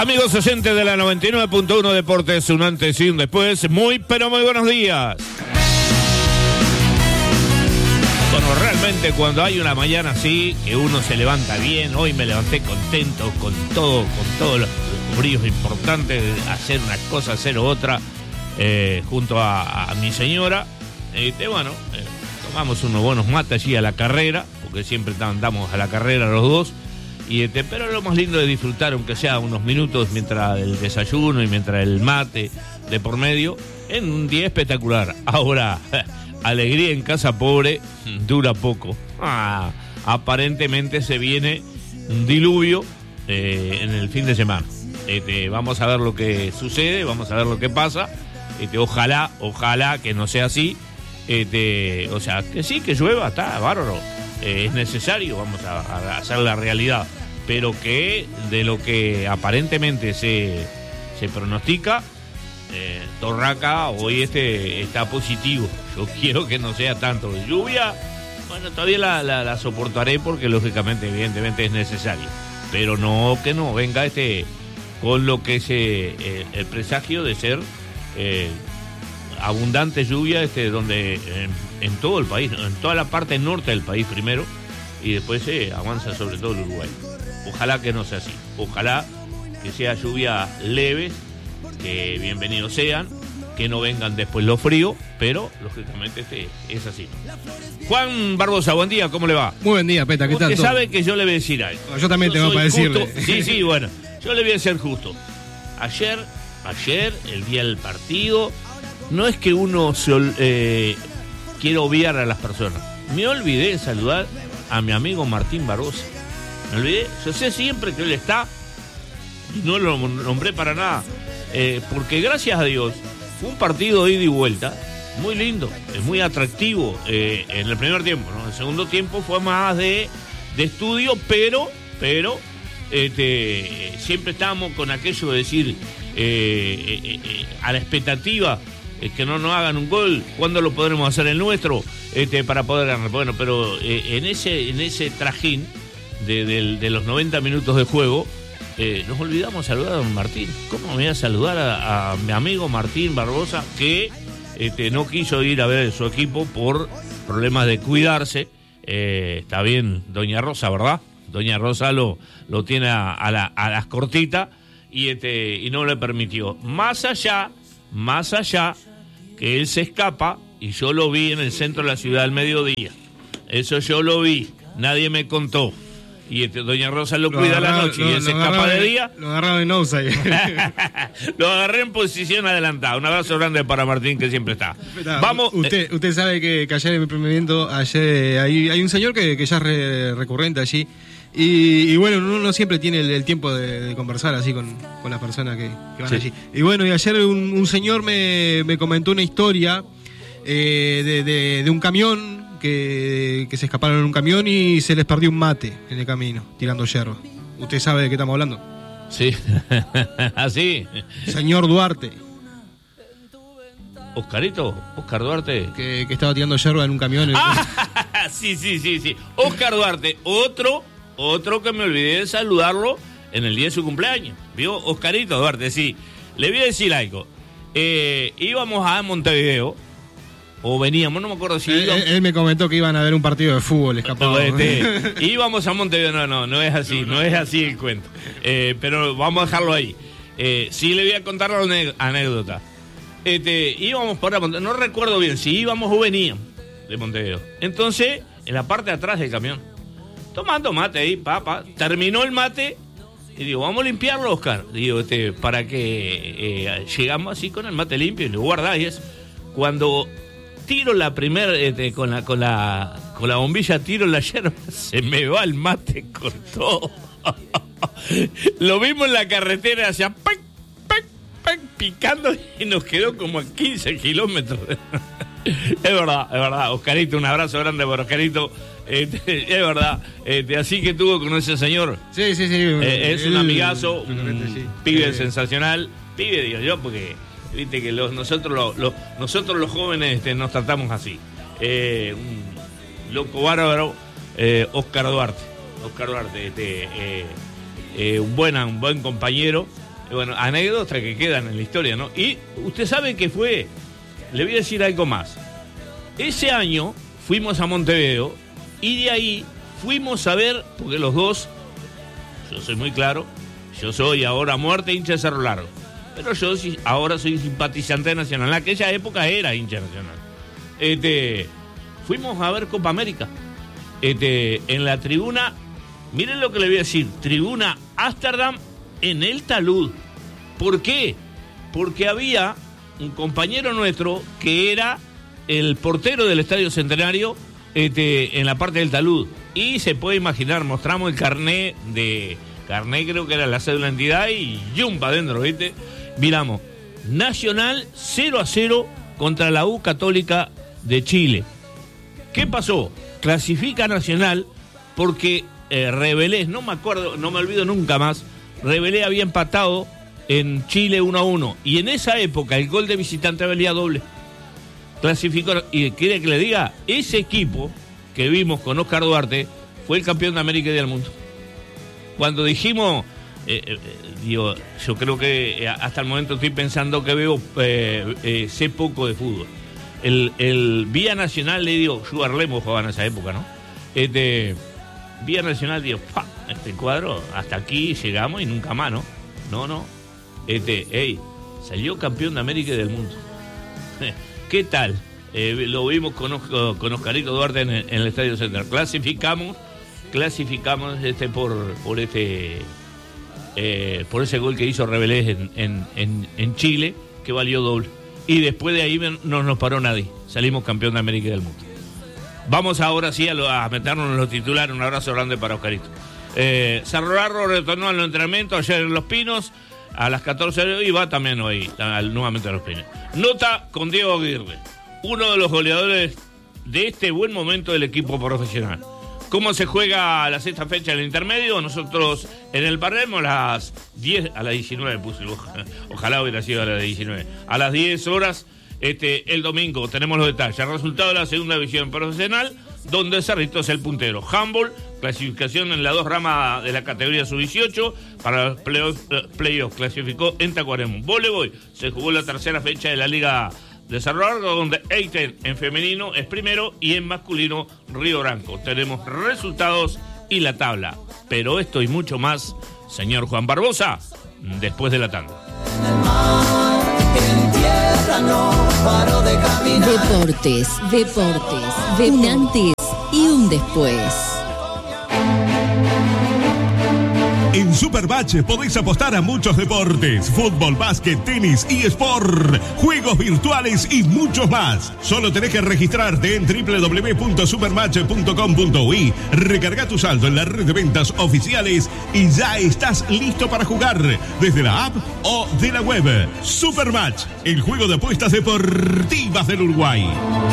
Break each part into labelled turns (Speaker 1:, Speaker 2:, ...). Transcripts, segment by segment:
Speaker 1: Amigos oyentes de la 99.1 Deportes, un antes y un después. Muy, pero muy buenos días. Bueno, realmente cuando hay una mañana así, que uno se levanta bien, hoy me levanté contento con todos los bríos importantes de hacer una cosa, hacer otra, junto a mi señora. Tomamos unos buenos mates allí a la carrera, porque siempre andamos a la carrera los dos. Pero lo más lindo es disfrutar, aunque sea unos minutos, mientras el desayuno y mientras el mate de por medio, en un día espectacular. Ahora, alegría en casa pobre dura poco. Aparentemente se viene un diluvio en el fin de semana. Vamos a ver lo que sucede, vamos a ver lo que pasa. Ojalá que no sea así. O sea, que sí, que llueva, está bárbaro. Es necesario, vamos a hacer la realidad. Pero que de lo que aparentemente se pronostica, Torraca hoy está positivo. Yo quiero que no sea tanto de lluvia. Bueno, todavía la soportaré porque lógicamente, evidentemente es necesario. Pero no que no venga con lo que es el presagio de ser abundante lluvia donde en todo el país, en toda la parte norte del país primero, y después avanza sobre todo el Uruguay. Ojalá que no sea así, ojalá que sea lluvia leves, que bienvenidos sean, que no vengan después los fríos, pero lógicamente es así. Juan Barbosa, buen día, ¿cómo le va?
Speaker 2: Muy buen día, Peta, ¿qué tal?
Speaker 1: Usted sabe que yo le voy a decir algo.
Speaker 2: Yo también tengo para decirle.
Speaker 1: Sí, bueno, yo le voy a ser justo. Ayer, el día del partido, no es que uno quiera obviar a las personas. Me olvidé de saludar a mi amigo Martín Barbosa. Me olvidé. Yo sé siempre que él está, y no lo nombré para nada, porque gracias a Dios fue un partido de ida y vuelta muy lindo, muy atractivo en el primer tiempo, ¿no? El segundo tiempo fue más de estudio, pero siempre estábamos con aquello de decir a la expectativa, que no nos hagan un gol, ¿cuándo lo podremos hacer el nuestro? Para poder ganar. Bueno, pero en ese trajín de los 90 minutos de juego, nos olvidamos saludar a don Martín. ¿Cómo me voy a saludar a mi amigo Martín Barbosa, que no quiso ir a ver su equipo por problemas de cuidarse? Está bien, doña Rosa, ¿verdad? Doña Rosa lo tiene a las cortitas y no le permitió. Más allá que él se escapa, y yo lo vi en el centro de la ciudad al mediodía. Eso yo lo vi, nadie me contó. Y doña Rosa lo cuida a la noche y él se escapa de día.
Speaker 2: Lo agarraron en outside.
Speaker 1: Lo agarré en posición adelantada. Un abrazo grande para Martín, que siempre está. Vamos.
Speaker 2: Usted sabe que ayer en mi primer evento, hay un señor que ya es recurrente allí. Y bueno, uno no siempre tiene el tiempo de conversar así con las personas que van allí. Y bueno, y ayer un señor me comentó una historia de un camión que se escaparon en un camión y se les perdió un mate en el camino, tirando yerba. ¿Usted sabe de qué estamos hablando?
Speaker 1: Sí. ¿Así?
Speaker 2: Señor Duarte.
Speaker 1: Oscar Duarte.
Speaker 2: Que estaba tirando yerba en un camión.
Speaker 1: Sí. Oscar Duarte, otro que me olvidé de saludarlo en el día de su cumpleaños. ¿Vio? Oscarito Duarte, sí. Le voy a decir algo. Íbamos a Montevideo, o veníamos, no me acuerdo si íbamos.
Speaker 2: Él me comentó que iban a ver un partido de fútbol escapado.
Speaker 1: Íbamos a Montevideo, no es así, no es así el cuento. Pero vamos a dejarlo ahí. Sí le voy a contar la anécdota. Íbamos para Montevideo, no recuerdo bien si íbamos o veníamos de Montevideo. Entonces, en la parte de atrás del camión, tomando mate ahí, papá, terminó el mate y digo, vamos a limpiarlo, Oscar. Digo, para que llegamos así con el mate limpio y lo guardás y eso. Cuando tiro la primera, con la bombilla tiro la yerba, se me va el mate con todo. Lo vimos en la carretera, hacía picando y nos quedó como a 15 kilómetros. Es verdad, Oscarito, un abrazo grande para Oscarito. Es verdad, así que tuvo con ese señor.
Speaker 2: Sí.
Speaker 1: Es un amigazo, un pibe sensacional. Pibe, digo yo, porque viste que nosotros los jóvenes nos tratamos así. Un loco bárbaro, Oscar Duarte. Un buen compañero, Bueno, anécdotas que quedan en la historia, ¿no? Y usted sabe que fue, le voy a decir algo más. Ese año fuimos a Montevideo y de ahí fuimos a ver, porque los dos, yo soy muy claro, yo soy ahora muerte hincha de Cerro Largo, pero yo ahora soy simpatizante de Nacional. En aquella época era hincha Nacional. Fuimos a ver Copa América. En la tribuna, miren lo que le voy a decir, tribuna Ámsterdam en el talud. ¿Por qué? Porque había un compañero nuestro que era el portero del Estadio Centenario en la parte del talud. Y se puede imaginar, mostramos el carné creo que era la cédula de entidad y yumpa adentro, ¿viste? Miramos, Nacional 0-0 contra la U Católica de Chile. ¿Qué pasó? Clasifica Nacional porque Rebelés, no me acuerdo, no me olvido nunca más, Rebelés había empatado en Chile 1-1 y en esa época el gol de visitante valía doble. Clasificó, y quiere que le diga, ese equipo que vimos con Oscar Duarte fue el campeón de América y del mundo. Cuando dijimos, yo creo que hasta el momento estoy pensando que sé poco de fútbol. El Vía Nacional le dio, Sugar Lemos jugaba en esa época, ¿no? Vía Nacional dio, este cuadro, hasta aquí llegamos y nunca más, ¿no? No. Salió campeón de América y del mundo. ¿Qué tal? Lo vimos con Oscarito Duarte en el Estadio Central. Clasificamos por ese gol que hizo Rebelés en Chile, que valió doble. Y después de ahí no nos paró nadie. Salimos campeón de América y del mundo. Vamos ahora sí a meternos en los titulares. Un abrazo grande para Oscarito. Cerro Largo retornó al entrenamiento ayer en Los Pinos a las 14 y va también hoy nuevamente a Los Pinos. Nota con Diego Aguirre, uno de los goleadores de este buen momento del equipo profesional. ¿Cómo se juega la sexta fecha del intermedio? Nosotros en el Palermo a las 19 puse, ojalá hubiera sido a las 19. A las 10 horas, el domingo, tenemos los detalles. El resultado de la segunda división profesional, donde Cerrito es el puntero. Handball, clasificación en la 2 rama de la categoría sub-18, para los playoffs clasificó en Tacuarembó. Voleibol, se jugó la tercera fecha de la Liga de Cerro Largo, donde Eiten en femenino es primero y en masculino Río Branco. Tenemos resultados y la tabla. Pero esto y mucho más, señor Juan Barbosa, después de la tanda.
Speaker 3: Deportes, un antes y un después.
Speaker 4: En Supermatch podéis apostar a muchos deportes: fútbol, básquet, tenis, eSport, juegos virtuales y muchos más. Solo tenés que registrarte en www.supermatch.com.uy, recarga tu saldo en la red de ventas oficiales y ya estás listo para jugar desde la app o de la web. Supermatch, el juego de apuestas deportivas del Uruguay.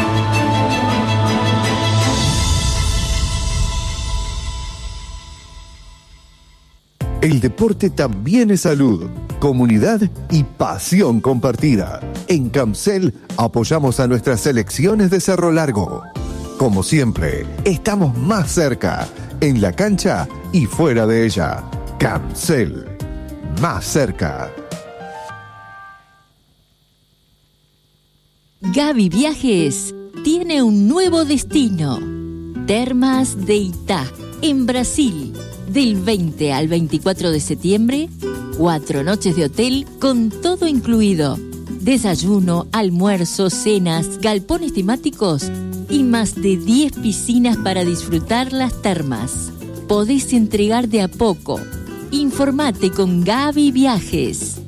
Speaker 5: El deporte también es salud, comunidad y pasión compartida. En Camcel apoyamos a nuestras selecciones de Cerro Largo. Como siempre, estamos más cerca, en la cancha y fuera de ella. Camcel, más cerca.
Speaker 3: Gaby Viajes tiene un nuevo destino. Termas de Itá, en Brasil. Del 20 al 24 de septiembre, 4 noches de hotel con todo incluido. Desayuno, almuerzo, cenas, galpones temáticos y más de 10 piscinas para disfrutar las termas. Podés entregar de a poco. Informate con Gaby Viajes.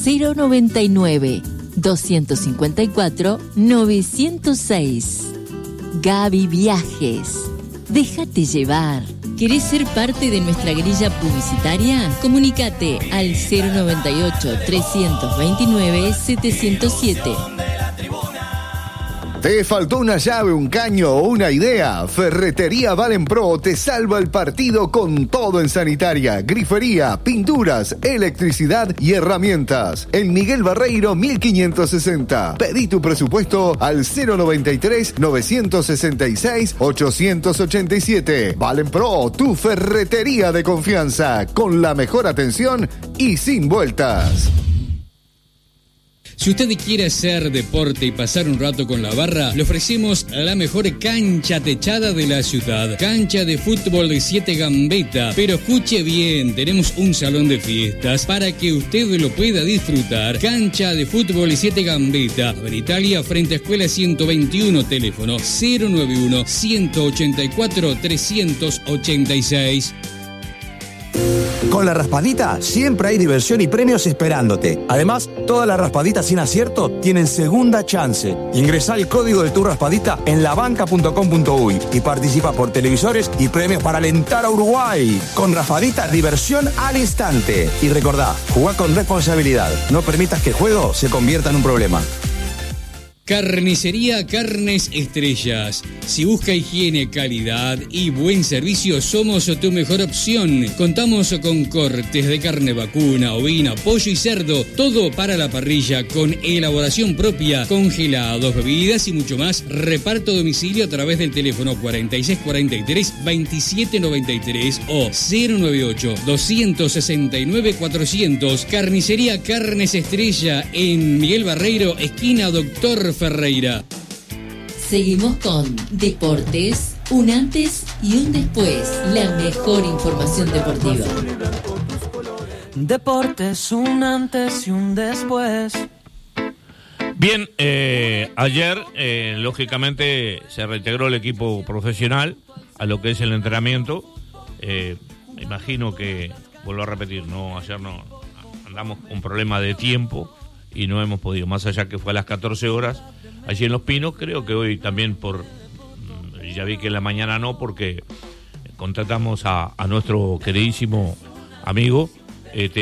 Speaker 3: 099-254-906. Gaby Viajes. Déjate llevar. ¿Querés ser parte de nuestra grilla publicitaria? Comunicate al 098-329-707.
Speaker 5: ¿Te faltó una llave, un caño o una idea? Ferretería Valenpro te salva el partido con todo en sanitaria, grifería, pinturas, electricidad y herramientas. En Miguel Barreiro 1560. Pedí tu presupuesto al 093-966-887. Valenpro, tu ferretería de confianza, con la mejor atención y sin vueltas.
Speaker 6: Si usted quiere hacer deporte y pasar un rato con la barra, le ofrecemos la mejor cancha techada de la ciudad. Cancha de fútbol de 7 Gambetta. Pero escuche bien, tenemos un salón de fiestas para que usted lo pueda disfrutar. Cancha de fútbol de 7 Gambetta. En Italia, frente a Escuela 121, teléfono 091-184-386.
Speaker 7: Con la raspadita siempre hay diversión y premios esperándote. Además, todas las raspaditas sin acierto tienen segunda chance. Ingresá el código de tu raspadita en labanca.com.uy y participa por televisores y premios para alentar a Uruguay. Con raspadita, diversión al instante. Y recordá, jugá con responsabilidad. No permitas que el juego se convierta en un problema.
Speaker 6: Carnicería Carnes Estrellas. Si busca higiene, calidad y buen servicio, somos tu mejor opción. Contamos con cortes de carne vacuna, ovina, pollo y cerdo. Todo para la parrilla con elaboración propia, congelados, bebidas y mucho más. Reparto a domicilio a través del teléfono 4643-2793 o 098-269-400. Carnicería Carnes Estrella en Miguel Barreiro, esquina Doctor Ferreira.
Speaker 3: Seguimos con Deportes, un antes y un después. La mejor información deportiva.
Speaker 8: Deportes, un antes y un después.
Speaker 1: Bien, ayer, lógicamente, se reintegró el equipo profesional a lo que es el entrenamiento. Me imagino que, vuelvo a repetir, ayer no andamos con problema de tiempo y no hemos podido, más allá que fue a las 14 horas, allí en Los Pinos. Creo que hoy también ya vi que en la mañana no, porque contratamos a nuestro queridísimo amigo,